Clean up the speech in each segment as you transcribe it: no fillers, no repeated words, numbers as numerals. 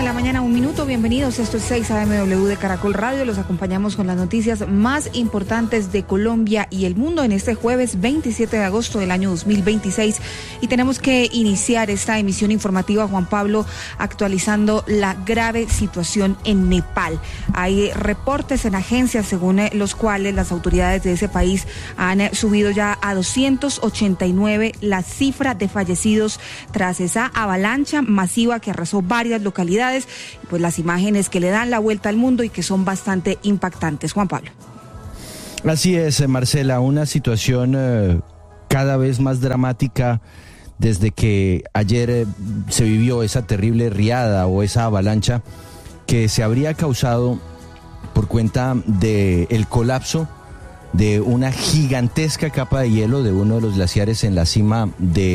8:01 a.m. Bienvenidos, esto es 6 AMW de Caracol Radio. Los acompañamos con las noticias más importantes de Colombia y el mundo en este jueves 27 de agosto del año 2026. Y tenemos que iniciar esta emisión informativa, Juan Pablo, actualizando la grave situación en Nepal. Hay reportes en agencias según los cuales las autoridades de ese país han subido ya a 289 la cifra de fallecidos tras esa avalancha masiva que arrasó varias localidades, pues las imágenes que le dan la vuelta al mundo y que son bastante impactantes. Juan Pablo. Así es, Marcela, una situación cada vez más dramática desde que ayer se vivió esa terrible riada o esa avalancha que se habría causado por cuenta del colapso de una gigantesca capa de hielo de uno de los glaciares en la cima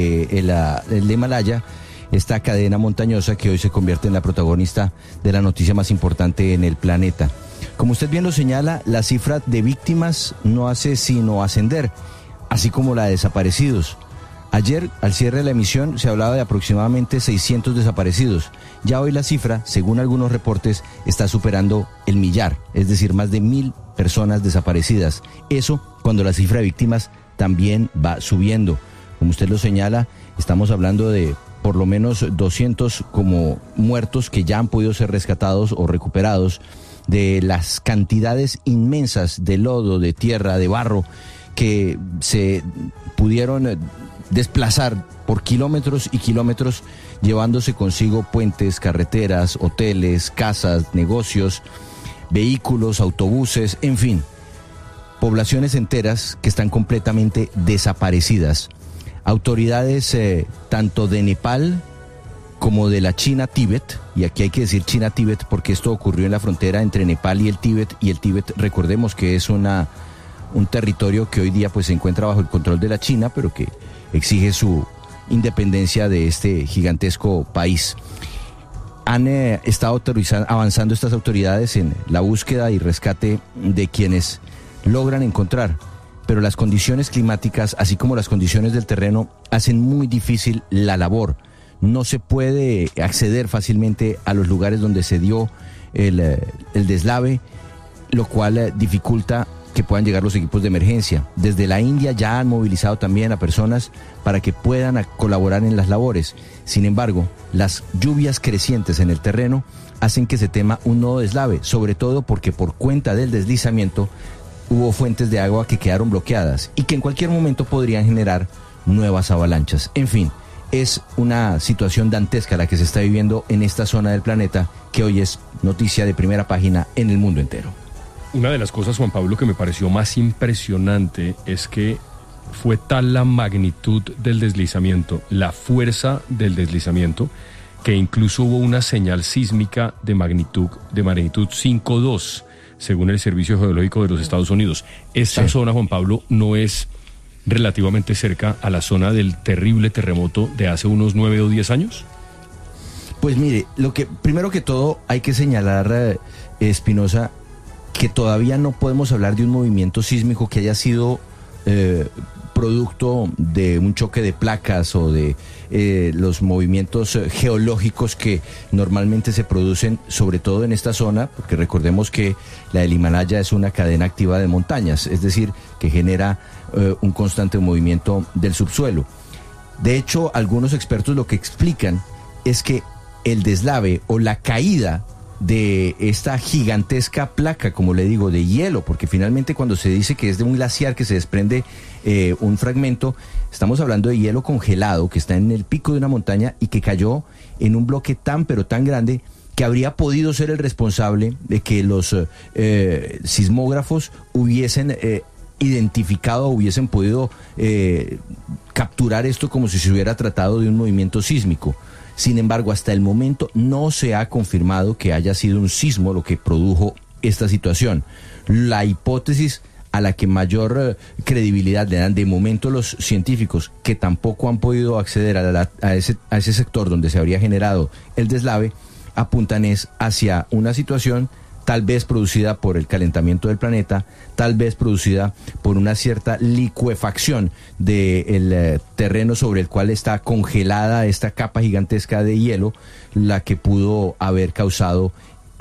del Himalaya, esta cadena montañosa que hoy se convierte en la protagonista de la noticia más importante en el planeta. Como usted bien lo señala, la cifra de víctimas no hace sino ascender, así como la de desaparecidos. Ayer, al cierre de la emisión, se hablaba de aproximadamente 600 desaparecidos. Ya hoy la cifra, según algunos reportes, está superando el millar, es decir, más de 1,000 personas desaparecidas. Eso cuando la cifra de víctimas también va subiendo. Como usted lo señala, estamos hablando de por lo menos 200 como muertos que ya han podido ser rescatados o recuperados, de las cantidades inmensas de lodo, de tierra, de barro que se pudieron desplazar por kilómetros y kilómetros, llevándose consigo puentes, carreteras, hoteles, casas, negocios, vehículos, autobuses, en fin, poblaciones enteras que están completamente desaparecidas. Autoridades tanto de Nepal como de la China-Tíbet, y aquí hay que decir China-Tíbet porque esto ocurrió en la frontera entre Nepal y el Tíbet, recordemos que es un territorio que hoy día pues se encuentra bajo el control de la China, pero que exige su independencia de este gigantesco país. Han estado avanzando estas autoridades en la búsqueda y rescate de quienes logran encontrar, pero las condiciones climáticas, así como las condiciones del terreno, hacen muy difícil la labor. No se puede acceder fácilmente a los lugares donde se dio el deslave, lo cual dificulta que puedan llegar los equipos de emergencia. Desde la India ya han movilizado también a personas para que puedan colaborar en las labores. Sin embargo, las lluvias crecientes en el terreno hacen que se tema un nuevo deslave, sobre todo porque por cuenta del deslizamiento hubo fuentes de agua que quedaron bloqueadas y que en cualquier momento podrían generar nuevas avalanchas. En fin, es una situación dantesca la que se está viviendo en esta zona del planeta, que hoy es noticia de primera página en el mundo entero. Una de las cosas, Juan Pablo, que me pareció más impresionante es que fue tal la magnitud del deslizamiento, la fuerza del deslizamiento, que incluso hubo una señal sísmica de magnitud 5.2, según el Servicio Geológico de los Estados Unidos. Esta zona, Juan Pablo, no es relativamente cerca a la zona del terrible terremoto de hace unos 9 o 10 años. Pues mire, primero que todo hay que señalar, Espinosa, que todavía no podemos hablar de un movimiento sísmico que haya sido producto de un choque de placas o de los movimientos geológicos que normalmente se producen, sobre todo en esta zona, porque recordemos que la del Himalaya es una cadena activa de montañas, es decir, que genera un constante movimiento del subsuelo. De hecho, algunos expertos lo que explican es que el deslave o la caída de esta gigantesca placa, como le digo, de hielo, porque finalmente cuando se dice que es de un glaciar que se desprende un fragmento, estamos hablando de hielo congelado que está en el pico de una montaña y que cayó en un bloque tan pero tan grande que habría podido ser el responsable de que los sismógrafos hubiesen identificado, hubiesen podido capturar esto como si se hubiera tratado de un movimiento sísmico. Sin embargo, hasta el momento no se ha confirmado que haya sido un sismo lo que produjo esta situación. La hipótesis a la que mayor credibilidad le dan de momento los científicos, que tampoco han podido acceder a ese sector donde se habría generado el deslave, apuntan es hacia una situación tal vez producida por el calentamiento del planeta, tal vez producida por una cierta licuefacción del terreno sobre el cual está congelada esta capa gigantesca de hielo, la que pudo haber causado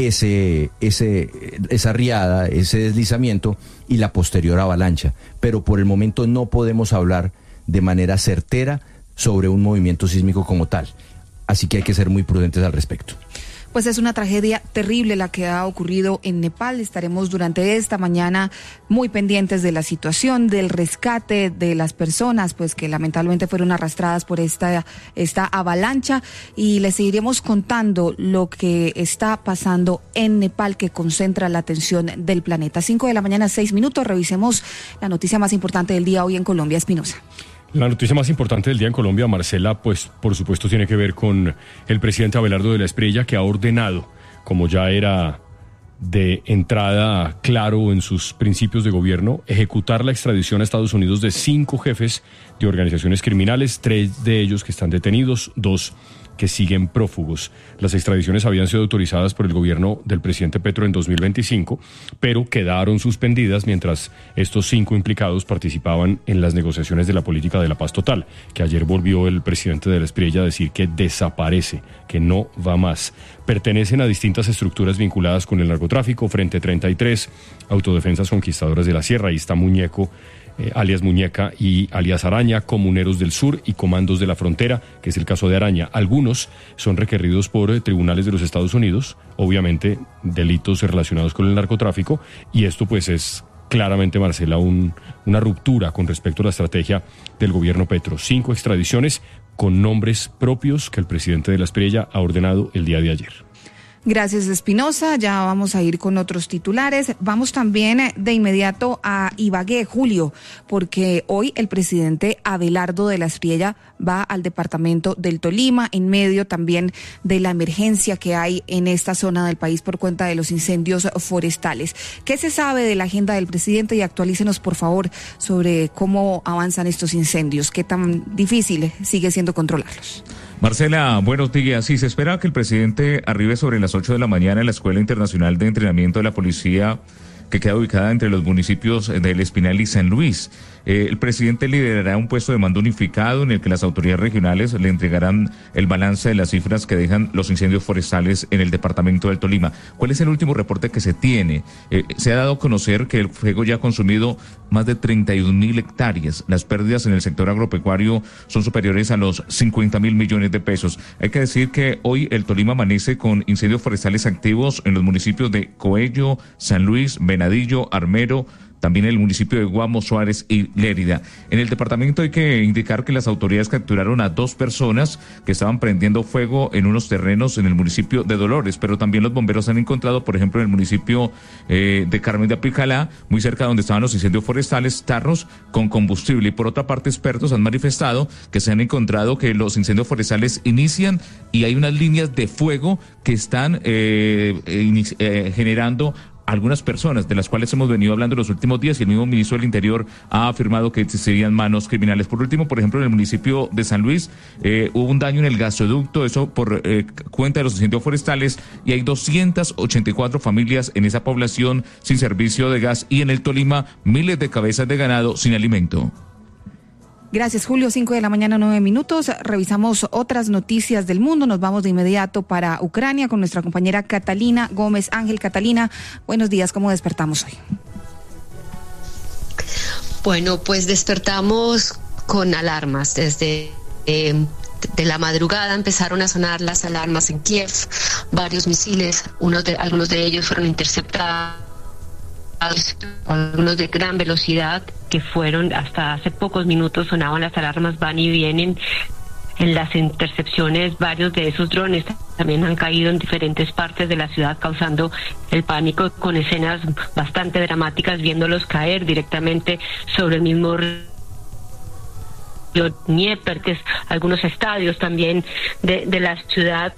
esa riada, ese deslizamiento y la posterior avalancha. Pero por el momento no podemos hablar de manera certera sobre un movimiento sísmico como tal. Así que hay que ser muy prudentes al respecto. Pues es una tragedia terrible la que ha ocurrido en Nepal. Estaremos durante esta mañana muy pendientes de la situación, del rescate de las personas, pues que lamentablemente fueron arrastradas por esta avalancha, y les seguiremos contando lo que está pasando en Nepal, que concentra la atención del planeta. 5:06 a.m, revisemos la noticia más importante del día hoy en Colombia. Espinosa. La noticia más importante del día en Colombia, Marcela, pues por supuesto tiene que ver con el presidente Abelardo de la Espriella, que ha ordenado, como ya era de entrada claro en sus principios de gobierno, ejecutar la extradición a Estados Unidos de 5 jefes de organizaciones criminales, 3 de ellos que están detenidos, 2 que siguen prófugos. Las extradiciones habían sido autorizadas por el gobierno del presidente Petro en 2025, pero quedaron suspendidas mientras estos 5 implicados participaban en las negociaciones de la política de la paz total, que ayer volvió el presidente de la Espriella a decir que desaparece, que no va más. Pertenecen a distintas estructuras vinculadas con el narcotráfico: Frente 33, Autodefensas Conquistadoras de la Sierra, ahí está Muñeco, alias Muñeca y alias Araña, Comuneros del Sur y Comandos de la Frontera, que es el caso de Araña. Algunos son requeridos por tribunales de los Estados Unidos, obviamente delitos relacionados con el narcotráfico, y esto pues es claramente, Marcela, una ruptura con respecto a la estrategia del gobierno Petro. 5 extradiciones con nombres propios que el presidente de la Espriella ha ordenado el día de ayer. Gracias, Espinosa. Ya vamos a ir con otros titulares. Vamos también de inmediato a Ibagué, Julio, porque hoy el presidente Abelardo de la Espriella va al departamento del Tolima, en medio también de la emergencia que hay en esta zona del país por cuenta de los incendios forestales. ¿Qué se sabe de la agenda del presidente? Y actualícenos, por favor, sobre cómo avanzan estos incendios. ¿Qué tan difícil sigue siendo controlarlos? Marcela, buenos días. Sí, se espera que el presidente arribe sobre las 8 de la mañana en la Escuela Internacional de Entrenamiento de la Policía, que queda ubicada entre los municipios del Espinal y San Luis. El presidente liderará un puesto de mando unificado en el que las autoridades regionales le entregarán el balance de las cifras que dejan los incendios forestales en el departamento del Tolima. ¿Cuál es el último reporte que se tiene? Se ha dado a conocer que el fuego ya ha consumido más de 31.000 hectáreas. Las pérdidas en el sector agropecuario son superiores a los 50.000 millones de pesos. Hay que decir que hoy el Tolima amanece con incendios forestales activos en los municipios de Coello, San Luis, Venadillo, Armero, también el municipio de Guamo, Suárez y Lérida. En el departamento hay que indicar que las autoridades capturaron a 2 personas que estaban prendiendo fuego en unos terrenos en el municipio de Dolores, pero también los bomberos han encontrado, por ejemplo, en el municipio de Carmen de Apicalá, muy cerca de donde estaban los incendios forestales, tarros con combustible. Y por otra parte, expertos han manifestado que se han encontrado que los incendios forestales inician y hay unas líneas de fuego que están generando algunas personas de las cuales hemos venido hablando en los últimos días, y el mismo ministro del Interior ha afirmado que existirían manos criminales. Por último, por ejemplo, en el municipio de San Luis hubo un daño en el gasoducto, eso por cuenta de los incendios forestales, y hay 284 familias en esa población sin servicio de gas, y en el Tolima miles de cabezas de ganado sin alimento. Gracias, Julio. 5:09 a.m. Revisamos otras noticias del mundo. Nos vamos de inmediato para Ucrania con nuestra compañera Catalina Gómez Ángel. Catalina, buenos días. ¿Cómo despertamos hoy? Bueno, pues despertamos con alarmas. Desde de la madrugada empezaron a sonar las alarmas en Kiev. Varios misiles, algunos de ellos fueron interceptados, algunos de gran velocidad, que fueron hasta hace pocos minutos sonaban las alarmas, van y vienen. En las intercepciones, varios de esos drones también han caído en diferentes partes de la ciudad, causando el pánico, con escenas bastante dramáticas, viéndolos caer directamente sobre el mismo río Dnieper, que es algunos estadios también de la ciudad.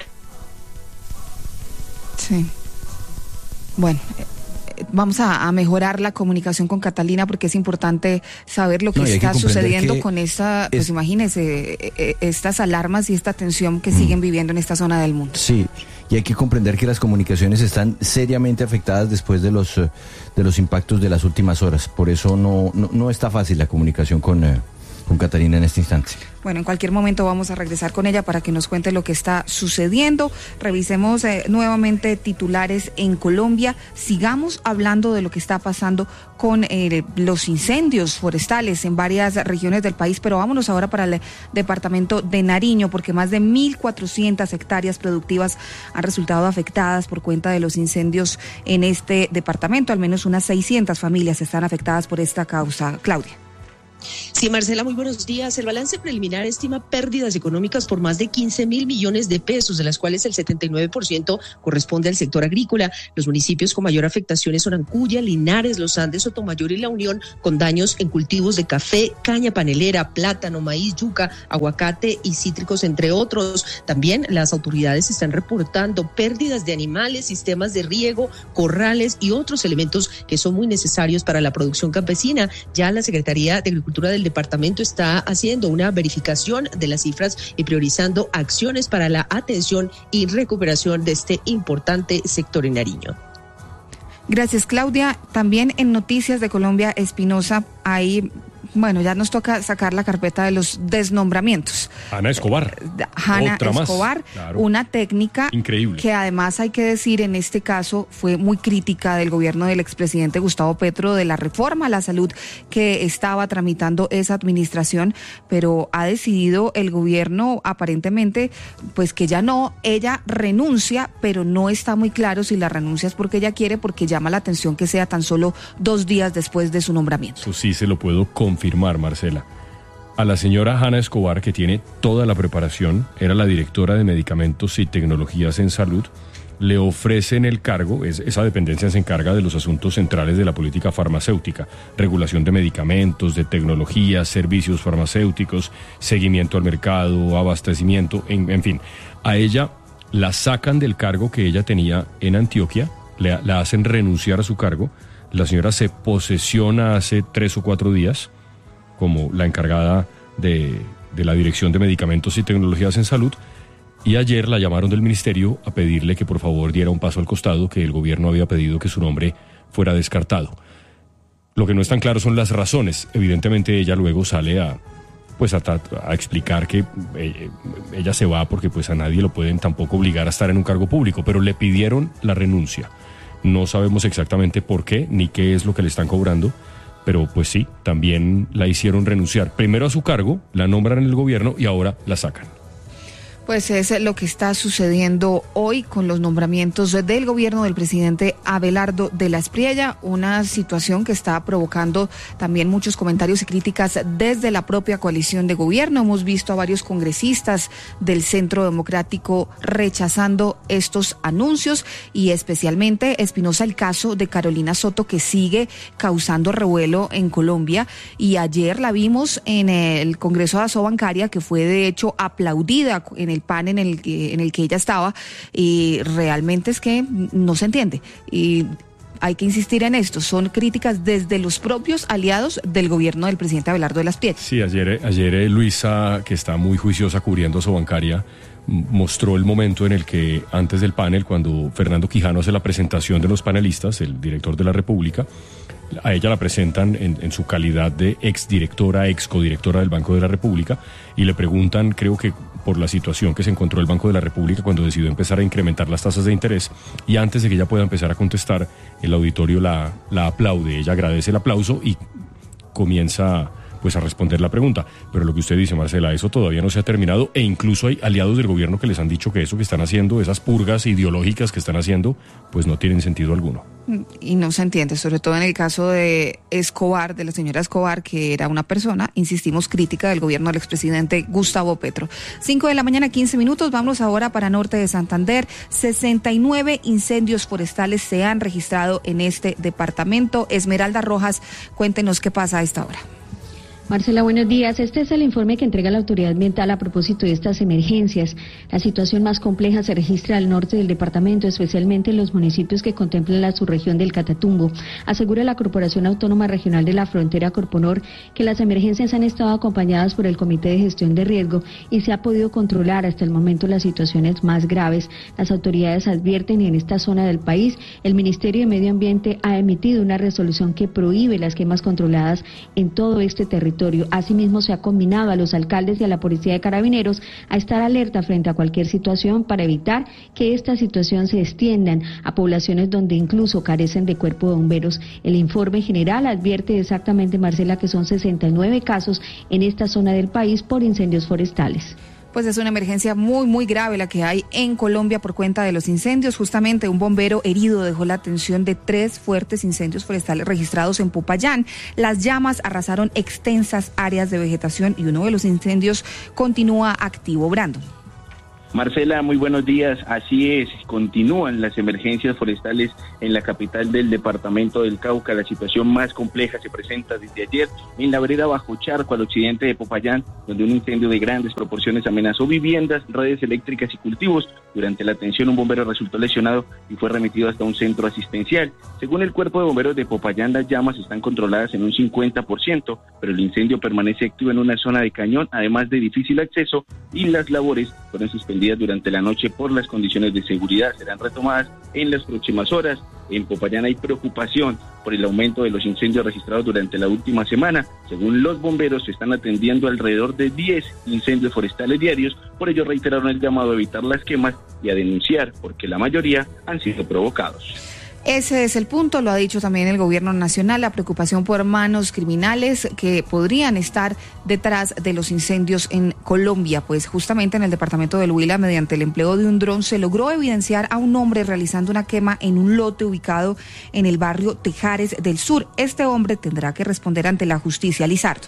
Sí. Bueno, vamos a mejorar la comunicación con Catalina, porque es importante saber lo que está sucediendo con esta, pues imagínese, estas alarmas y esta tensión que siguen viviendo en esta zona del mundo. Sí, y hay que comprender que las comunicaciones están seriamente afectadas después de los impactos de las últimas horas. Por eso no está fácil la comunicación con Catalina en este instante. Bueno, en cualquier momento vamos a regresar con ella para que nos cuente lo que está sucediendo. Revisemos nuevamente titulares en Colombia. Sigamos hablando de lo que está pasando con los incendios forestales en varias regiones del país, pero vámonos ahora para el departamento de Nariño, porque más de 1.400 hectáreas productivas han resultado afectadas por cuenta de los incendios en este departamento. Al menos unas 600 familias están afectadas por esta causa. Claudia. Sí, Marcela, muy buenos días. El balance preliminar estima pérdidas económicas por más de 15.000 millones de pesos, de las cuales el 79% corresponde al sector agrícola. Los municipios con mayor afectaciones son Ancuya, Linares, Los Andes, Sotomayor y La Unión, con daños en cultivos de café, caña panelera, plátano, maíz, yuca, aguacate y cítricos, entre otros. También las autoridades están reportando pérdidas de animales, sistemas de riego, corrales y otros elementos que son muy necesarios para la producción campesina. Ya la Secretaría de Agricultura del departamento está haciendo una verificación de las cifras y priorizando acciones para la atención y recuperación de este importante sector en Nariño. Gracias, Claudia. También en Noticias de Colombia, Espinosa, hay... Bueno, ya nos toca sacar la carpeta de los desnombramientos. Ana Escobar. Hanna Escobar, claro. Una técnica increíble, que además hay que decir en este caso fue muy crítica del gobierno del expresidente Gustavo Petro, de la reforma a la salud que estaba tramitando esa administración, pero ha decidido el gobierno aparentemente pues que ya no, ella renuncia, pero no está muy claro si la renuncia es porque ella quiere, porque llama la atención que sea tan solo 2 días después de su nombramiento. Eso sí se lo puedo confirmar, Marcela. A la señora Hanna Escobar, que tiene toda la preparación, era la directora de Medicamentos y Tecnologías en Salud, le ofrecen el cargo, esa dependencia se encarga de los asuntos centrales de la política farmacéutica, regulación de medicamentos, de tecnologías, servicios farmacéuticos, seguimiento al mercado, abastecimiento, en fin. A ella la sacan del cargo que ella tenía en Antioquia, la hacen renunciar a su cargo. La señora se posesiona hace 3 o 4 días como la encargada de la Dirección de Medicamentos y Tecnologías en Salud, y ayer la llamaron del ministerio a pedirle que por favor diera un paso al costado, que el gobierno había pedido que su nombre fuera descartado. Lo que no es tan claro son las razones. Evidentemente ella luego sale a explicar que ella se va porque pues a nadie lo pueden tampoco obligar a estar en un cargo público, pero le pidieron la renuncia. No sabemos exactamente por qué ni qué es lo que le están cobrando, pero pues sí, también la hicieron renunciar. Primero a su cargo, la nombran en el gobierno y ahora la sacan. Pues es lo que está sucediendo hoy con los nombramientos del gobierno del presidente Abelardo de la Espriella, una situación que está provocando también muchos comentarios y críticas desde la propia coalición de gobierno. Hemos visto a varios congresistas del Centro Democrático rechazando estos anuncios, y especialmente, Espinosa, el caso de Carolina Soto, que sigue causando revuelo en Colombia, y ayer la vimos en el Congreso de Asobancaria, que fue de hecho aplaudida en el PAN en el que ella estaba, y realmente es que no se entiende, y hay que insistir en esto, son críticas desde los propios aliados del gobierno del presidente Abelardo de la Espriella. Sí, ayer Luisa, que está muy juiciosa cubriendo Asobancaria, mostró el momento en el que antes del panel, cuando Fernando Quijano hace la presentación de los panelistas, el director de la República, a ella la presentan en su calidad de exdirectora, excodirectora del Banco de la República, y le preguntan, creo que por la situación que se encontró el Banco de la República cuando decidió empezar a incrementar las tasas de interés, y antes de que ella pueda empezar a contestar, el auditorio la aplaude. Ella agradece el aplauso y comienza pues a responder la pregunta. Pero lo que usted dice, Marcela, eso todavía no se ha terminado, e incluso hay aliados del gobierno que les han dicho que eso que están haciendo, esas purgas ideológicas que están haciendo, pues no tienen sentido alguno. Y no se entiende, sobre todo en el caso de Escobar, de la señora Escobar, que era una persona, insistimos, crítica del gobierno del expresidente Gustavo Petro. 5:15 a.m, vamos ahora para Norte de Santander. 69 incendios forestales se han registrado en este departamento. Esmeralda Rojas, cuéntenos qué pasa a esta hora. Marcela, buenos días. Este es el informe que entrega la Autoridad Ambiental a propósito de estas emergencias. La situación más compleja se registra al norte del departamento, especialmente en los municipios que contemplan la subregión del Catatumbo. Asegura la Corporación Autónoma Regional de la Frontera, Corponor, que las emergencias han estado acompañadas por el Comité de Gestión de Riesgo y se ha podido controlar hasta el momento las situaciones más graves. Las autoridades advierten, y en esta zona del país, el Ministerio de Medio Ambiente ha emitido una resolución que prohíbe las quemas controladas en todo este territorio. Asimismo, se ha combinado a los alcaldes y a la Policía de Carabineros a estar alerta frente a cualquier situación para evitar que esta situación se extiendan a poblaciones donde incluso carecen de cuerpo de bomberos. El informe general advierte exactamente, Marcela, que son 69 casos en esta zona del país por incendios forestales. Pues es una emergencia muy, muy grave la que hay en Colombia por cuenta de los incendios. Justamente un bombero herido dejó la atención de 3 fuertes incendios forestales registrados en Popayán. Las llamas arrasaron extensas áreas de vegetación y uno de los incendios continúa activo. Brandon. Marcela, muy buenos días. Así es, continúan las emergencias forestales en la capital del departamento del Cauca. La situación más compleja se presenta desde ayer en la vereda Bajo Charco, al occidente de Popayán, donde un incendio de grandes proporciones amenazó viviendas, redes eléctricas y cultivos. Durante la atención, un bombero resultó lesionado y fue remitido hasta un centro asistencial. Según el Cuerpo de Bomberos de Popayán, las llamas están controladas en un 50%, pero el incendio permanece activo en una zona de cañón, además de difícil acceso, y las labores fueron suspendidas durante la noche por las condiciones de seguridad. Serán retomadas en las próximas horas. En Popayán hay preocupación por el aumento de los incendios registrados durante la última semana. Según los bomberos, se están atendiendo alrededor de 10 incendios forestales diarios. Por ello reiteraron el llamado a evitar las quemas y a denunciar, porque la mayoría han sido provocados. Ese es el punto, lo ha dicho también el gobierno nacional, la preocupación por manos criminales que podrían estar detrás de los incendios en Colombia. Pues justamente en el departamento del Huila, mediante el empleo de un dron, se logró evidenciar a un hombre realizando una quema en un lote ubicado en el barrio Tejares del Sur. Este hombre tendrá que responder ante la justicia. Lizardo.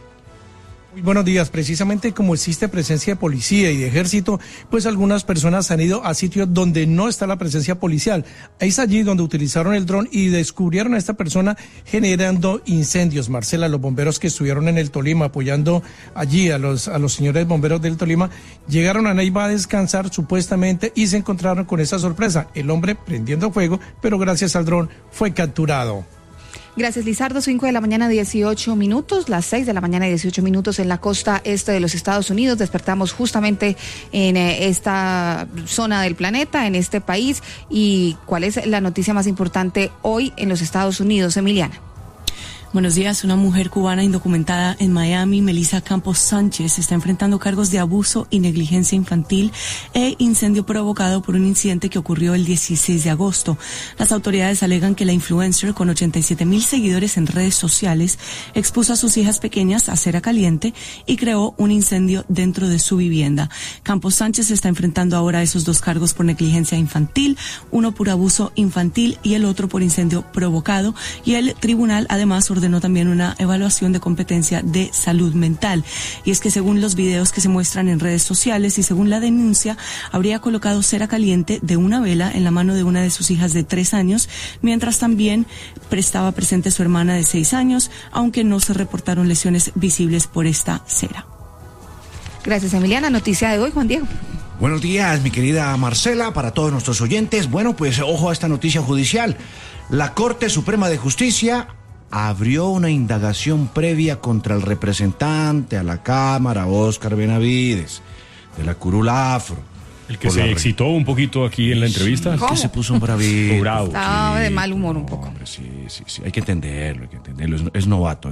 Muy buenos días. Precisamente como existe presencia de policía y de ejército, pues algunas personas han ido a sitios donde no está la presencia policial. Es allí donde utilizaron el dron y descubrieron a esta persona generando incendios. Marcela, los bomberos que estuvieron en el Tolima apoyando allí a los señores bomberos del Tolima, llegaron a Neiva a descansar supuestamente y se encontraron con esa sorpresa. El hombre prendiendo fuego, pero gracias al dron fue capturado. Gracias, Lizardo. 5 de la mañana, 18 minutos, las 6 de la mañana, 18 minutos en la costa este de los Estados Unidos. Despertamos justamente en esta zona del planeta, en este país. ¿Y cuál es la noticia más importante hoy en los Estados Unidos, Emiliana? Buenos días. Una mujer cubana indocumentada en Miami, Melissa Campos Sánchez, está enfrentando cargos de abuso y negligencia infantil e incendio provocado por un incidente que ocurrió el 16 de agosto. Las autoridades alegan que la influencer, con 87,000 seguidores en redes sociales, expuso a sus hijas pequeñas a cera caliente y creó un incendio dentro de su vivienda. Campos Sánchez está enfrentando ahora esos 2 cargos por negligencia infantil, uno por abuso infantil y el otro por incendio provocado, y el tribunal además ordenó también una evaluación de competencia de salud mental. Y es que según los videos que se muestran en redes sociales y según la denuncia, habría colocado cera caliente de una vela en la mano de una de sus hijas de 3 años, mientras también estaba presente su hermana de 6 años, aunque no se reportaron lesiones visibles por esta cera. Gracias, Emiliana. Noticia de hoy, Juan Diego. Buenos días, mi querida Marcela, para todos nuestros oyentes. Bueno, pues ojo a esta noticia judicial. La Corte Suprema de Justicia abrió una indagación previa contra el representante a la Cámara, Óscar Benavides, de la Curul Afro. El que se excitó un poquito aquí en la entrevista. Que se puso un bravito. Bravo. Estaba de mal humor un poco. Hombre, sí. Hay que entenderlo. Es novato.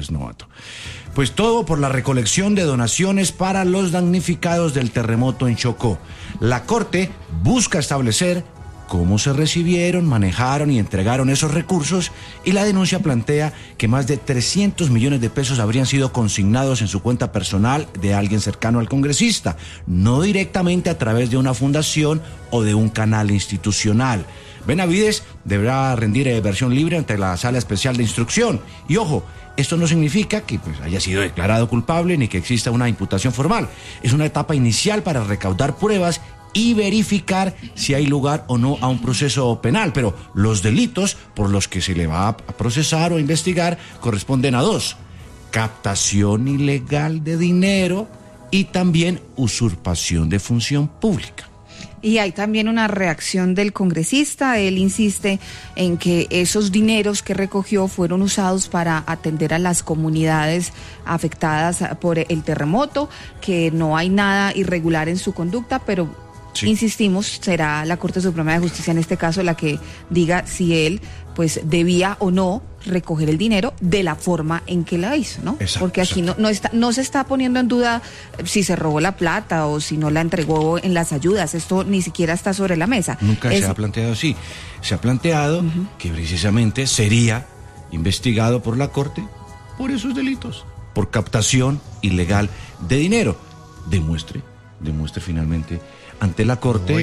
Pues todo por la recolección de donaciones para los damnificados del terremoto en Chocó. La Corte busca establecer cómo se recibieron, manejaron y entregaron esos recursos, y la denuncia plantea que más de 300 millones de pesos habrían sido consignados en su cuenta personal de alguien cercano al congresista, no directamente a través de una fundación o de un canal institucional. Benavides deberá rendir versión libre ante la Sala Especial de Instrucción. Y ojo, esto no significa que haya sido declarado culpable ni que exista una imputación formal. Es una etapa inicial para recaudar pruebas y verificar si hay lugar o no a un proceso penal, pero los delitos por los que se le va a procesar o investigar corresponden a 2: captación ilegal de dinero y también usurpación de función pública. Y hay también una reacción del congresista. Él insiste en que esos dineros que recogió fueron usados para atender a las comunidades afectadas por el terremoto, que no hay nada irregular en su conducta, pero sí, insistimos, será la Corte Suprema de Justicia en este caso la que diga si él pues debía o no recoger el dinero de la forma en que la hizo, ¿no? Exacto, porque aquí no se está poniendo en duda si se robó la plata o si no la entregó en las ayudas. Esto ni siquiera está sobre la mesa. Nunca se ha planteado así. Se ha planteado que precisamente sería investigado por la Corte por esos delitos, por captación ilegal de dinero. Demuestre finalmente ante la Corte.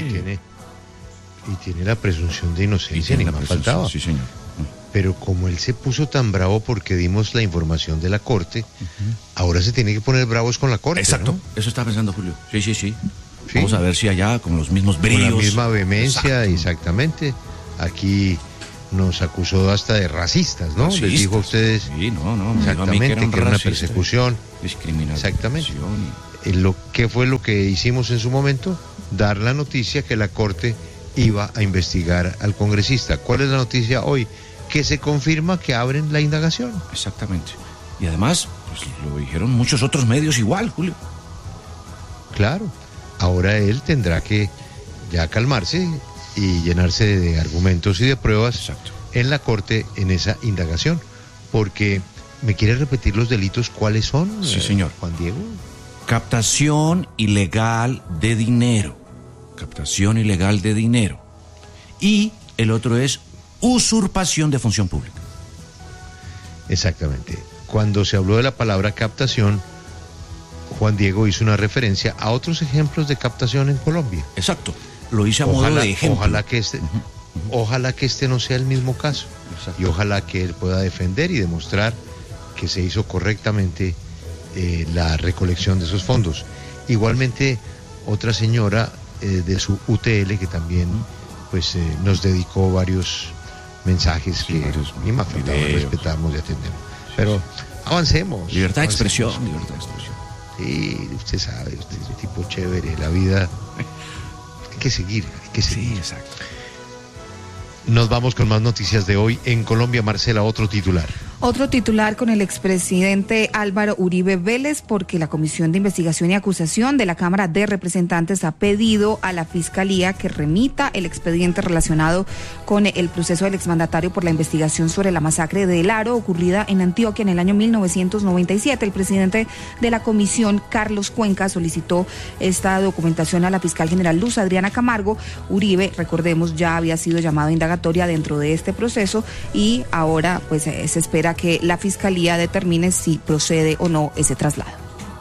Y tiene la presunción de inocencia, ni más faltaba. Sí, señor. Pero como él se puso tan bravo porque dimos la información de la Corte, ahora se tiene que poner bravos con la Corte. Exacto, ¿no? Eso está pensando Julio. Sí. Vamos a ver si allá con los mismos bríos. Con la misma vehemencia, exactamente. Aquí nos acusó hasta de racistas, ¿no? Racistas. Les dijo a ustedes. Sí, no. Exactamente, que era una persecución. Discriminación. Exactamente. ¿Qué fue lo que hicimos en su momento? Dar la noticia que la Corte iba a investigar al congresista. ¿Cuál es la noticia hoy? Que se confirma que abren la indagación. Exactamente. Y además, pues lo dijeron muchos otros medios igual, Julio. Claro. Ahora él tendrá que ya calmarse y llenarse de argumentos y de pruebas en la Corte en esa indagación. Porque, ¿me quiere repetir los delitos cuáles son? Sí, señor. Juan Diego. Captación ilegal de dinero. Captación ilegal de dinero. Y el otro es usurpación de función pública. Exactamente. Cuando se habló de la palabra captación, Juan Diego hizo una referencia a otros ejemplos de captación en Colombia. Exacto. Lo hice a modo de ejemplo. Ojalá que este no sea el mismo caso. Exacto. Y ojalá que él pueda defender y demostrar que se hizo correctamente la recolección de esos fondos. Igualmente, otra señora de su UTL que también pues nos dedicó varios mensajes que ni más faltaba, respetamos y atendemos. Pero avancemos. Libertad de expresión. Sí, usted sabe, usted es un tipo chévere, la vida hay que seguir. Sí, exacto. Nos vamos con más noticias de hoy en Colombia. Marcela, otro titular. Otro titular con el expresidente Álvaro Uribe Vélez, porque la Comisión de Investigación y Acusación de la Cámara de Representantes ha pedido a la Fiscalía que remita el expediente relacionado con el proceso del exmandatario por la investigación sobre la masacre de El Aro ocurrida en Antioquia en el año 1997. El presidente de la comisión, Carlos Cuenca, solicitó esta documentación a la fiscal general Luz Adriana Camargo. Uribe, recordemos, ya había sido llamado a indagatoria dentro de este proceso y ahora pues se espera que la Fiscalía determine si procede o no ese traslado.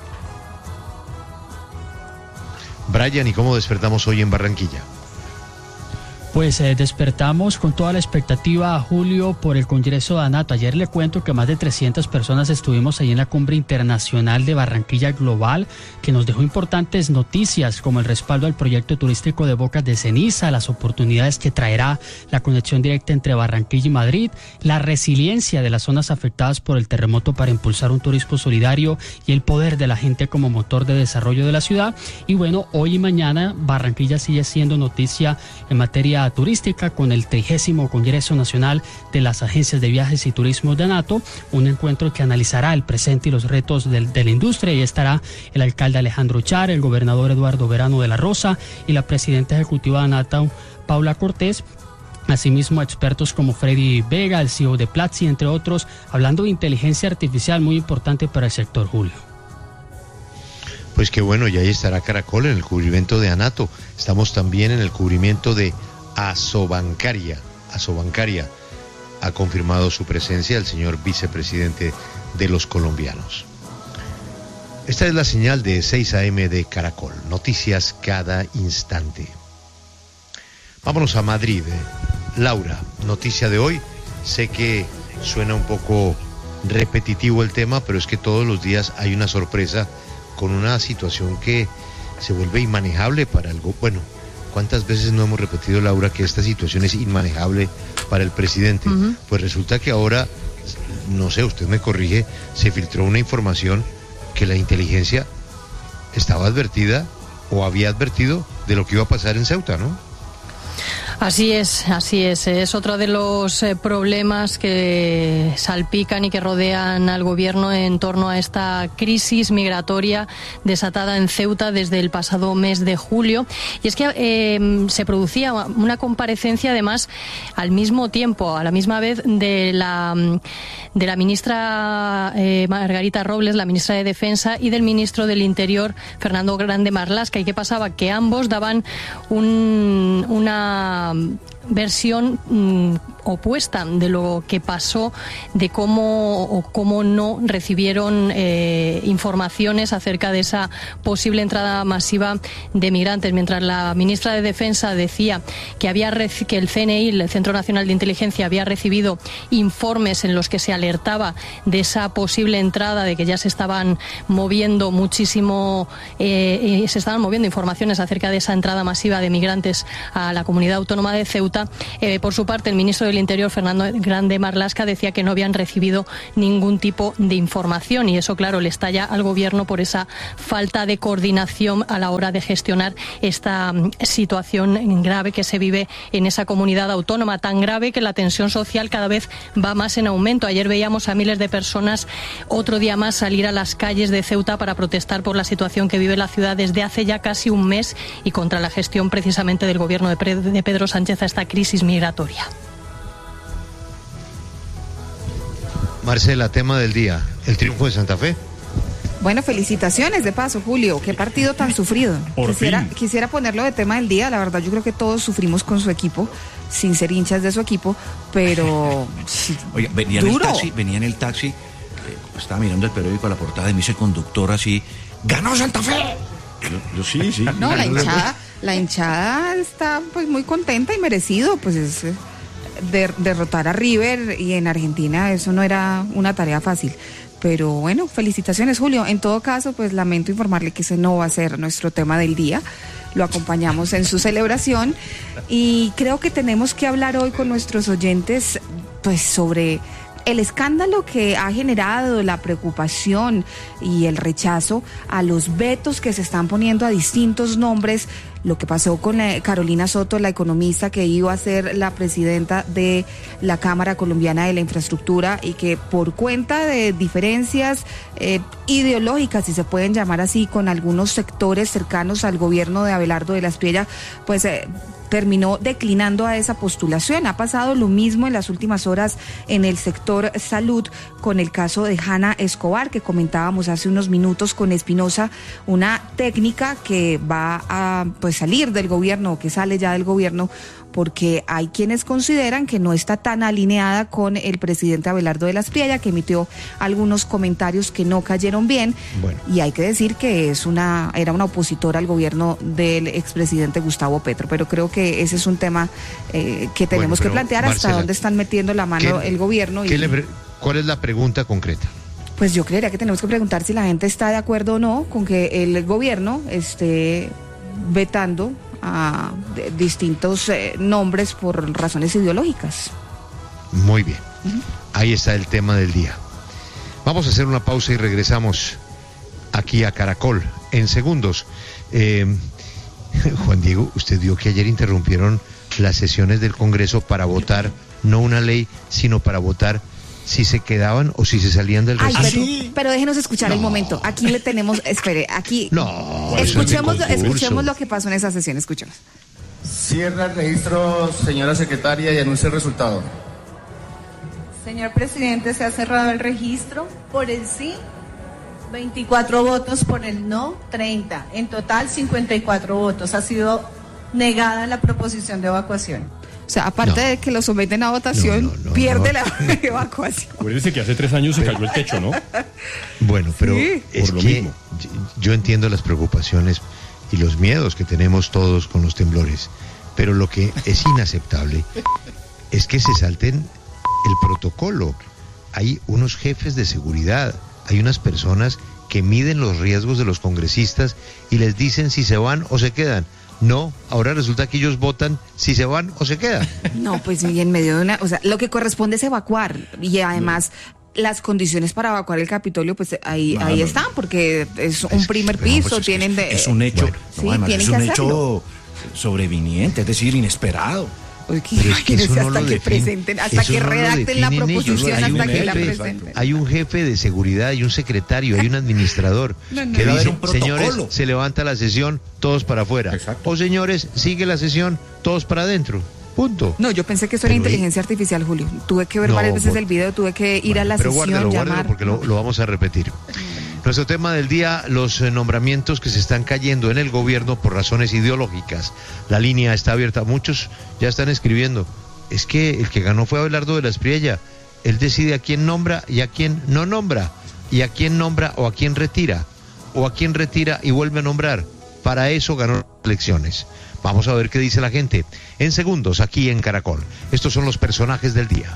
Brian, ¿y cómo despertamos hoy en Barranquilla? Pues despertamos con toda la expectativa, Julio, por el Congreso de ANATO. Ayer le cuento que más de 300 personas estuvimos ahí en la Cumbre Internacional de Barranquilla Global, que nos dejó importantes noticias como el respaldo al proyecto turístico de Bocas de Ceniza, las oportunidades que traerá la conexión directa entre Barranquilla y Madrid, la resiliencia de las zonas afectadas por el terremoto para impulsar un turismo solidario y el poder de la gente como motor de desarrollo de la ciudad. Y bueno, hoy y mañana Barranquilla sigue siendo noticia en materia turística con el 30º Congreso Nacional de las Agencias de Viajes y Turismo de ANATO, un encuentro que analizará el presente y los retos de la industria, y estará el alcalde Alejandro Char, el gobernador Eduardo Verano de la Rosa y la presidenta ejecutiva de ANATO, Paula Cortés. Asimismo, expertos como Freddy Vega, el CEO de Platzi, entre otros, hablando de inteligencia artificial, muy importante para el sector, Julio. Pues qué bueno, y ahí estará Caracol en el cubrimiento de ANATO. Estamos también en el cubrimiento de Asobancaria. Asobancaria ha confirmado su presencia el señor vicepresidente de los colombianos. Esta es la señal de 6 AM de Caracol. Noticias cada instante. Vámonos a Madrid. Laura, noticia de hoy. Sé que suena un poco repetitivo el tema, pero es que todos los días hay una sorpresa con una situación que se vuelve inmanejable para algo. Bueno, ¿cuántas veces no hemos repetido, Laura, que esta situación es inmanejable para el presidente? Pues resulta que ahora no sé, usted me corrige, se filtró una información que la inteligencia estaba advertida o había advertido de lo que iba a pasar en Ceuta, ¿no? Así es. Es otro de los problemas que salpican y que rodean al gobierno en torno a esta crisis migratoria desatada en Ceuta desde el pasado mes de julio. Y es que se producía una comparecencia, además, al mismo tiempo, a la misma vez, de la ministra Margarita Robles, la ministra de Defensa, y del ministro del Interior, Fernando Grande Marlaska. ¿Y qué pasaba? Que ambos daban una versión opuesta de lo que pasó, de cómo no recibieron informaciones acerca de esa posible entrada masiva de migrantes. Mientras la ministra de Defensa decía que el CNI, el Centro Nacional de Inteligencia, había recibido informes en los que se alertaba de esa posible entrada, de que ya se estaban moviendo informaciones acerca de esa entrada masiva de migrantes a la comunidad autónoma de Ceuta. Por su parte, el ministro del Interior, Fernando Grande Marlaska, decía que no habían recibido ningún tipo de información, y eso, claro, le estalla al gobierno por esa falta de coordinación a la hora de gestionar esta situación grave que se vive en esa comunidad autónoma, tan grave que la tensión social cada vez va más en aumento. Ayer veíamos a miles de personas otro día más salir a las calles de Ceuta para protestar por la situación que vive la ciudad desde hace ya casi un mes y contra la gestión precisamente del gobierno de Pedro Sánchez a esta crisis migratoria. Marcela, tema del día, el triunfo de Santa Fe. Bueno, felicitaciones de paso, Julio. Qué partido tan sufrido. Quisiera ponerlo de tema del día. La verdad, yo creo que todos sufrimos con su equipo, sin ser hinchas de su equipo, pero oye, venía en el taxi, estaba mirando el periódico a la portada y me dice el conductor así: ¡ganó Santa Fe! Yo sí. No, la hinchada está pues muy contenta y merecido, pues es derrotar a River, y en Argentina eso no era una tarea fácil. Pero bueno, felicitaciones, Julio. En todo caso, pues lamento informarle que ese no va a ser nuestro tema del día. Lo acompañamos en su celebración y creo que tenemos que hablar hoy con nuestros oyentes pues sobre el escándalo que ha generado, la preocupación y el rechazo a los vetos que se están poniendo a distintos nombres. Lo que pasó con Carolina Soto, la economista que iba a ser la presidenta de la Cámara Colombiana de la Infraestructura, y que por cuenta de diferencias ideológicas, si se pueden llamar así, con algunos sectores cercanos al gobierno de Abelardo de la Espriella, pues terminó declinando a esa postulación. Ha pasado lo mismo en las últimas horas en el sector salud con el caso de Hanna Escobar, que comentábamos hace unos minutos con Espinosa, una técnica que va a salir del gobierno, que sale ya del gobierno, porque hay quienes consideran que no está tan alineada con el presidente Abelardo de la Espriella, que emitió algunos comentarios que no cayeron bien. Bueno. Y hay que decir que era una opositora al gobierno del expresidente Gustavo Petro, pero creo que ese es un tema que tenemos que plantear, Marcela, hasta dónde están metiendo la mano el gobierno. ¿Cuál es la pregunta concreta? Pues yo creería que tenemos que preguntar si la gente está de acuerdo o no con que el gobierno esté vetando a distintos nombres por razones ideológicas. Muy bien. Ahí está el tema del día. Vamos a hacer una pausa y regresamos aquí a Caracol en segundos. Juan Diego, usted vio que ayer interrumpieron las sesiones del Congreso para votar no una ley, sino para votar si se quedaban o si se salían del recinto. Pero déjenos escuchar el momento. Aquí le tenemos, escuchemos lo que pasó en esa sesión, escuchemos. Cierra el registro, señora secretaria, y anuncia el resultado. Señor presidente, se ha cerrado el registro. Por el sí, 24 votos, por el no, 30. En total, 54 votos. Ha sido negada la proposición de evacuación. O sea, aparte de que lo someten a votación, pierde la evacuación. Acuérdense que hace 3 años se cayó el techo, ¿no? Bueno, pero es que yo entiendo las preocupaciones y los miedos que tenemos todos con los temblores, pero lo que es inaceptable es que se salten el protocolo. Hay unos jefes de seguridad, hay unas personas que miden los riesgos de los congresistas y les dicen si se van o se quedan. No, ahora resulta que ellos votan si se van o se quedan. No, pues y en medio de lo que corresponde es evacuar, y además las condiciones para evacuar el Capitolio, pues ahí están, porque es un primer piso, pues tienen de... Es un hecho, además, tienen es un que hecho hacerlo. sobreviniente, es decir, inesperado. Pero es que eso no hasta lo que define, presenten, hasta eso que no lo redacten la definen ellos. proposición, Hay un hasta que la jefe, presenten. hay un jefe de seguridad, hay un secretario, hay un administrador que Debe haber dice, un protocolo. señores, se levanta la sesión, todos para afuera. Exacto. O señores, sigue la sesión, todos para adentro. Punto. No, yo pensé que eso era Pero inteligencia artificial, Julio. Tuve que ver No, varias veces por- el video, tuve que ir a la Pero sesión, guárdelo llamar. porque lo vamos a repetir. Nuestro tema del día, los nombramientos que se están cayendo en el gobierno por razones ideológicas. La línea está abierta. Muchos ya están escribiendo. Es que el que ganó fue Abelardo de la Espriella. Él decide a quién nombra y a quién no nombra. Y a quién nombra o a quién retira. O a quién retira y vuelve a nombrar. Para eso ganó las elecciones. Vamos a ver qué dice la gente. En segundos, aquí en Caracol. Estos son los personajes del día.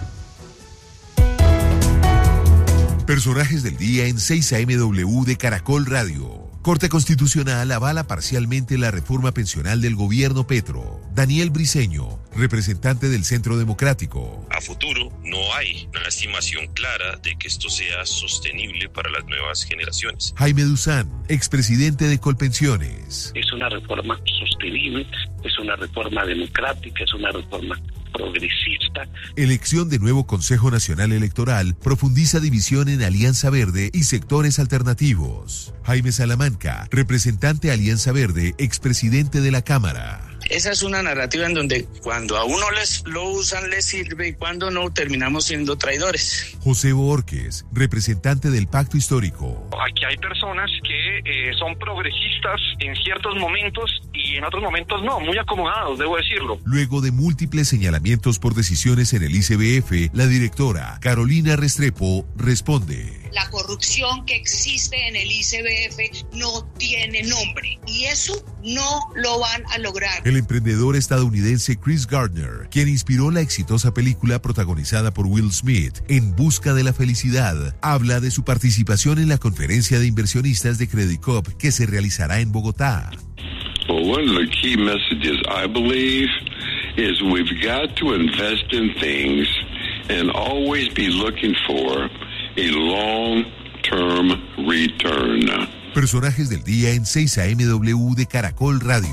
Personajes del día en 6 AMW de Caracol Radio. Corte Constitucional avala parcialmente la reforma pensional del gobierno Petro. Daniel Briceño, representante del Centro Democrático. A futuro no hay una estimación clara de que esto sea sostenible para las nuevas generaciones. Jaime Duzán, expresidente de Colpensiones. Es una reforma sostenible, es una reforma democrática, es una reforma progresista. Elección de nuevo Consejo Nacional Electoral profundiza división en Alianza Verde y sectores alternativos. Jaime Salamanca, representante de Alianza Verde, expresidente de la Cámara. Esa es una narrativa en donde cuando a uno lo usan les sirve y cuando no terminamos siendo traidores. José Borges, representante del Pacto Histórico. Aquí hay personas que son progresistas en ciertos momentos y en otros momentos no, muy acomodados, debo decirlo. Luego de múltiples señalamientos por decisiones en el ICBF, la directora Carolina Restrepo responde. La corrupción que existe en el ICBF no tiene nombre y eso no lo van a lograr. El emprendedor estadounidense Chris Gardner, quien inspiró la exitosa película protagonizada por Will Smith, En busca de la felicidad, habla de su participación en la conferencia de inversionistas de Credit Corp que se realizará en Bogotá. Well, one of the key messages I believe is we've got to invest in things and always be looking for a long-term return. Personajes del día en 6 AMW de Caracol Radio.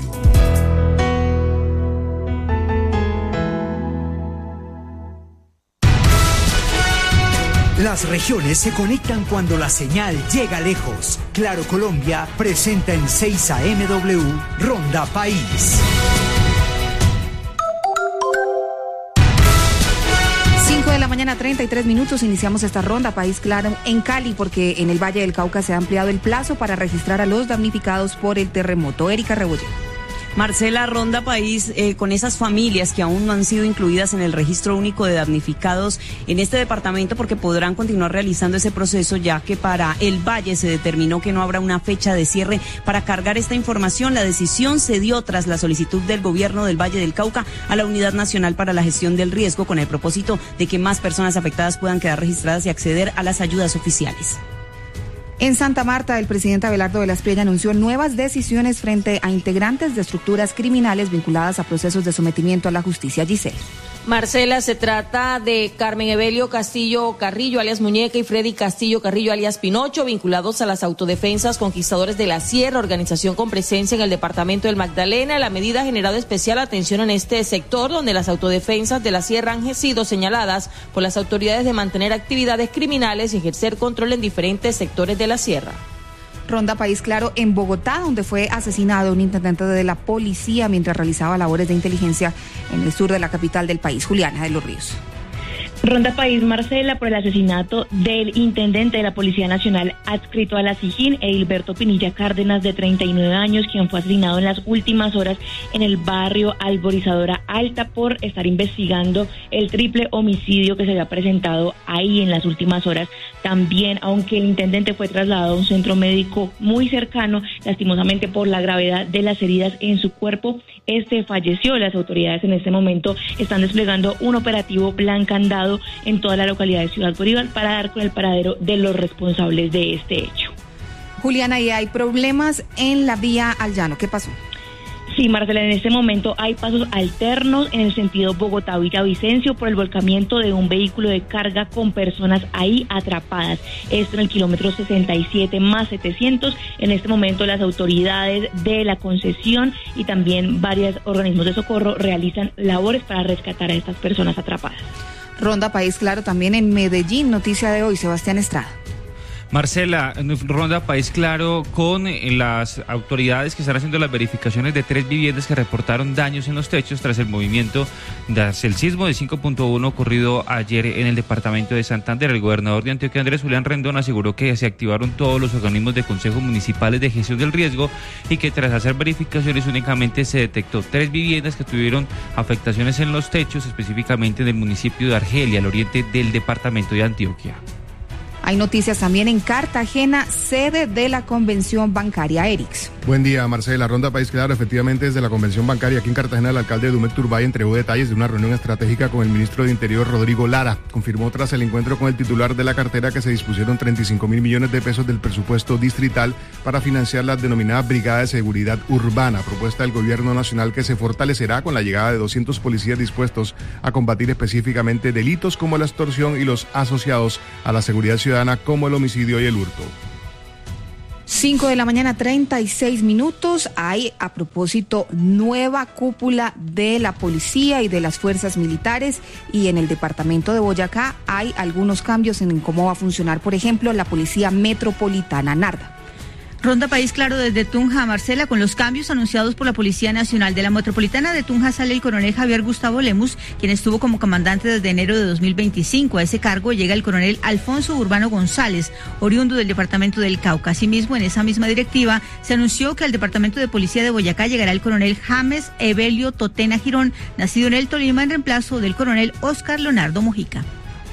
Las regiones se conectan cuando la señal llega lejos. Claro Colombia presenta en 6 AMW Ronda País. 5 de la mañana, 33 minutos, iniciamos esta ronda País Claro en Cali, porque en el Valle del Cauca se ha ampliado el plazo para registrar a los damnificados por el terremoto. Erika Rebollo. Marcela, Ronda País, con esas familias que aún no han sido incluidas en el registro único de damnificados en este departamento, porque podrán continuar realizando ese proceso, ya que para el Valle se determinó que no habrá una fecha de cierre para cargar esta información. La decisión se dio tras la solicitud del gobierno del Valle del Cauca a la Unidad Nacional para la Gestión del Riesgo, con el propósito de que más personas afectadas puedan quedar registradas y acceder a las ayudas oficiales. En Santa Marta, el presidente Abelardo de la Espriella anunció nuevas decisiones frente a integrantes de estructuras criminales vinculadas a procesos de sometimiento a la justicia. Giselle. Marcela, se trata de Carmen Evelio Castillo Carrillo, alias Muñeca, y Freddy Castillo Carrillo, alias Pinocho, vinculados a las autodefensas Conquistadores de la Sierra, organización con presencia en el departamento del Magdalena. La medida ha generado especial atención en este sector, donde las autodefensas de la Sierra han sido señaladas por las autoridades de mantener actividades criminales y ejercer control en diferentes sectores de la Sierra. Ronda País Claro en Bogotá, donde fue asesinado un intendente de la policía mientras realizaba labores de inteligencia en el sur de la capital del país. Juliana de los Ríos. Ronda País, Marcela, por el asesinato del intendente de la Policía Nacional adscrito a la SIJIN, Edilberto Pinilla Cárdenas, de 39 años, quien fue asesinado en las últimas horas en el barrio Alborizadora Alta por estar investigando el triple homicidio que se había presentado ahí en las últimas horas. También, aunque el intendente fue trasladado a un centro médico muy cercano, lastimosamente por la gravedad de las heridas en su cuerpo, falleció. Las autoridades en este momento están desplegando un operativo plan candado en toda la localidad de Ciudad Bolívar para dar con el paradero de los responsables de este hecho. Juliana, y hay problemas en la vía al llano. ¿Qué pasó? Sí, Marcela, en este momento hay pasos alternos en el sentido Bogotá-Villavicencio por el volcamiento de un vehículo de carga con personas ahí atrapadas. Esto en el kilómetro 67 más 700. En este momento las autoridades de la concesión y también varios organismos de socorro realizan labores para rescatar a estas personas atrapadas. Ronda País Claro también en Medellín, noticia de hoy, Sebastián Estrada. Marcela, ronda País Claro con las autoridades que están haciendo las verificaciones de 3 viviendas que reportaron daños en los techos tras el movimiento, tras el sismo de 5.1 ocurrido ayer en el departamento de Santander. El gobernador de Antioquia, Andrés Julián Rendón, aseguró que se activaron todos los organismos de consejos municipales de gestión del riesgo y que tras hacer verificaciones únicamente se detectó 3 viviendas que tuvieron afectaciones en los techos, específicamente en el municipio de Argelia, al oriente del departamento de Antioquia. Hay noticias también en Cartagena, sede de la Convención Bancaria. Erix. Buen día, Marcela. Ronda País Claro, efectivamente desde la Convención Bancaria aquí en Cartagena, el alcalde Dumet Turbay entregó detalles de una reunión estratégica con el ministro de Interior, Rodrigo Lara. Confirmó tras el encuentro con el titular de la cartera que se dispusieron 35.000 millones de pesos del presupuesto distrital para financiar la denominada Brigada de Seguridad Urbana, propuesta del gobierno nacional que se fortalecerá con la llegada de 200 policías dispuestos a combatir específicamente delitos como la extorsión y los asociados a la seguridad ciudadana como el homicidio y el hurto. 5 de la mañana, 36 minutos. Hay, a propósito, nueva cúpula de la policía y de las fuerzas militares, y en el departamento de Boyacá hay algunos cambios en cómo va a funcionar, por ejemplo, la policía metropolitana. Narda. Ronda País Claro desde Tunja, Marcela, con los cambios anunciados por la Policía Nacional. De la Metropolitana de Tunja sale el coronel Javier Gustavo Lemus, quien estuvo como comandante desde enero de 2025. A ese cargo llega el coronel Alfonso Urbano González, oriundo del departamento del Cauca. Asimismo, en esa misma directiva se anunció que al departamento de policía de Boyacá llegará el coronel James Evelio Totena Girón, nacido en el Tolima, en reemplazo del coronel Óscar Leonardo Mojica.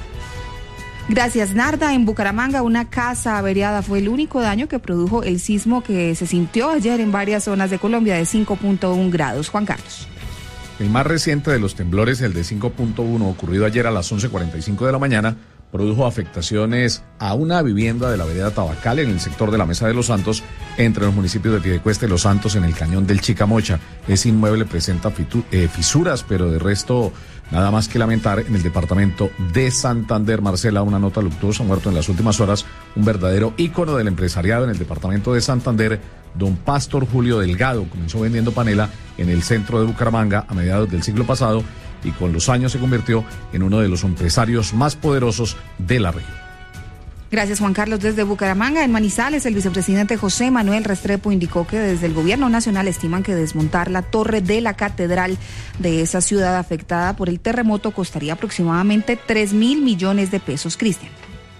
Gracias, Narda. En Bucaramanga, una casa averiada fue el único daño que produjo el sismo que se sintió ayer en varias zonas de Colombia de 5.1 grados. Juan Carlos. El más reciente de los temblores, el de 5.1, ocurrido ayer a las 11:45 de la mañana, produjo afectaciones a una vivienda de la vereda Tabacal en el sector de la Mesa de los Santos, entre los municipios de Piedecuesta y Los Santos, en el cañón del Chicamocha. Ese inmueble presenta fisuras, pero de resto nada más que lamentar. En el departamento de Santander, Marcela, una nota luctuosa: muerto en las últimas horas un verdadero ícono del empresariado en el departamento de Santander, don Pastor Julio Delgado. Comenzó vendiendo panela en el centro de Bucaramanga a mediados del siglo pasado y con los años se convirtió en uno de los empresarios más poderosos de la región. Gracias, Juan Carlos. Desde Bucaramanga, en Manizales, el vicepresidente José Manuel Restrepo indicó que desde el gobierno nacional estiman que desmontar la torre de la catedral de esa ciudad afectada por el terremoto costaría aproximadamente 3.000 millones de pesos. Cristian.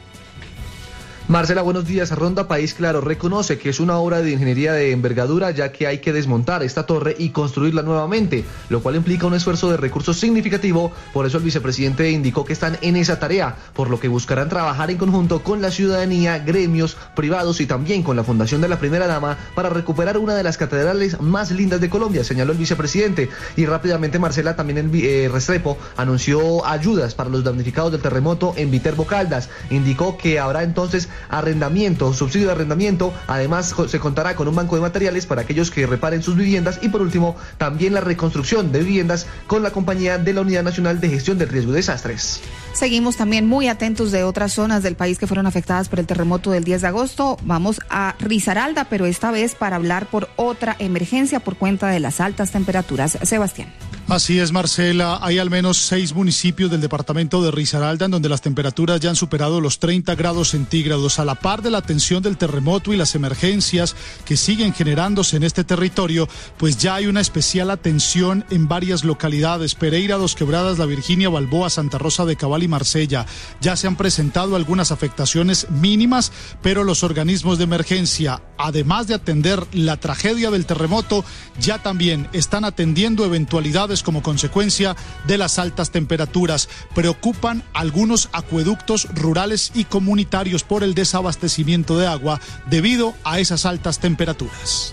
Marcela, buenos días. Ronda País Claro reconoce que es una obra de ingeniería de envergadura, ya que hay que desmontar esta torre y construirla nuevamente, lo cual implica un esfuerzo de recursos significativo. Por eso el vicepresidente indicó que están en esa tarea, por lo que buscarán trabajar en conjunto con la ciudadanía, gremios privados y también con la Fundación de la Primera Dama para recuperar una de las catedrales más lindas de Colombia, señaló el vicepresidente. Y rápidamente, Marcela, también el Restrepo anunció ayudas para los damnificados del terremoto en Viterbo Caldas. Indicó que habrá entonces arrendamiento, subsidio de arrendamiento. Además, se contará con un banco de materiales para aquellos que reparen sus viviendas, y por último, también la reconstrucción de viviendas con la compañía de la Unidad Nacional de Gestión del Riesgo y Desastres. Seguimos también muy atentos de otras zonas del país que fueron afectadas por el terremoto del 10 de agosto. Vamos a Risaralda, pero esta vez para hablar por otra emergencia por cuenta de las altas temperaturas. Sebastián. Así es, Marcela. Hay al menos 6 municipios del departamento de Risaralda en donde las temperaturas ya han superado los 30 grados centígrados. A la par de la tensión del terremoto y las emergencias que siguen generándose en este territorio, pues ya hay una especial atención en varias localidades: Pereira, Dos Quebradas, La Virginia, Balboa, Santa Rosa de Cabal y Marsella. Ya se han presentado algunas afectaciones mínimas, pero los organismos de emergencia, además de atender la tragedia del terremoto, ya también están atendiendo eventualidades como consecuencia de las altas temperaturas. Preocupan algunos acueductos rurales y comunitarios por el desabastecimiento de agua debido a esas altas temperaturas.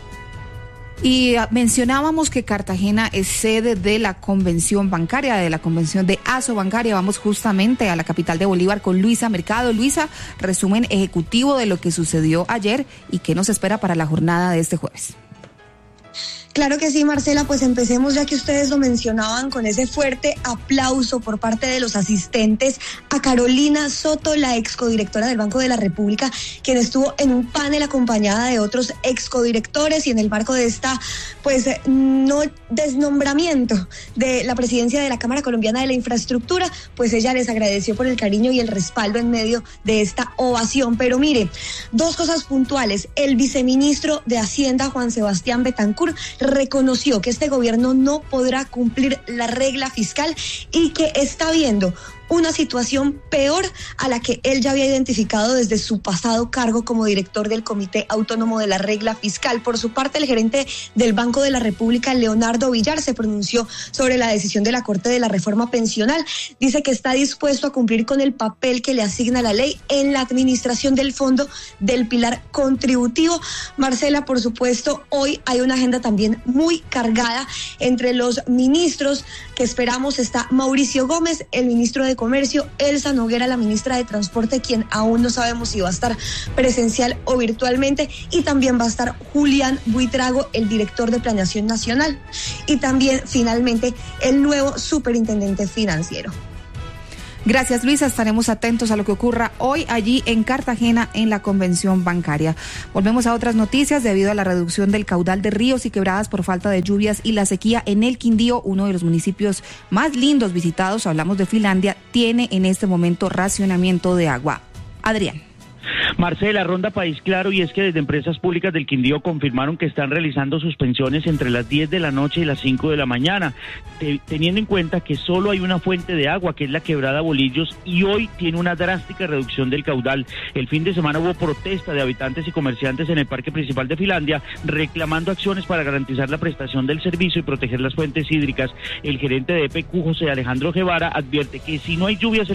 Y mencionábamos que Cartagena es sede de la convención bancaria, de la convención de Asobancaria. Vamos justamente a la capital de Bolívar con Luisa Mercado. Luisa, resumen ejecutivo de lo que sucedió ayer y qué nos espera para la jornada de este jueves. Claro que sí, Marcela, pues empecemos ya que ustedes lo mencionaban con ese fuerte aplauso por parte de los asistentes a Carolina Soto, la excodirectora del Banco de la República, quien estuvo en un panel acompañada de otros excodirectores y en el marco de esta, pues, no desnombramiento de la presidencia de la Cámara Colombiana de la Infraestructura, pues ella les agradeció por el cariño y el respaldo en medio de esta ovación. Pero mire, dos cosas puntuales. El viceministro de Hacienda, Juan Sebastián Betancourt, reconoció que este gobierno no podrá cumplir la regla fiscal y que está viendo una situación peor a la que él ya había identificado desde su pasado cargo como director del Comité Autónomo de la Regla Fiscal. Por su parte, el gerente del Banco de la República, Leonardo Villar, se pronunció sobre la decisión de la Corte de la Reforma Pensional. Dice que está dispuesto a cumplir con el papel que le asigna la ley en la administración del Fondo del Pilar Contributivo. Marcela, por supuesto, hoy hay una agenda también muy cargada entre los ministros que esperamos. Está Mauricio Gómez, el ministro de Comercio, Elsa Noguera, la ministra de Transporte, quien aún no sabemos si va a estar presencial o virtualmente, y también va a estar Julián Buitrago, el director de Planeación Nacional, y también finalmente el nuevo superintendente financiero. Gracias, Luisa. Estaremos atentos a lo que ocurra hoy allí en Cartagena en la convención bancaria. Volvemos a otras noticias. Debido a la reducción del caudal de ríos y quebradas por falta de lluvias y la sequía en el Quindío, uno de los municipios más lindos visitados, hablamos de Finlandia, tiene en este momento racionamiento de agua. Adrián. Marcela, Ronda País Claro, y es que desde Empresas Públicas del Quindío confirmaron que están realizando suspensiones entre las 10 de la noche y las 5 de la mañana, teniendo en cuenta que solo hay una fuente de agua, que es la quebrada Bolillos, y hoy tiene una drástica reducción del caudal. El fin de semana hubo protesta de habitantes y comerciantes en el parque principal de Finlandia, reclamando acciones para garantizar la prestación del servicio y proteger las fuentes hídricas. El gerente de EPQ, José Alejandro Guevara, advierte que si no hay lluvias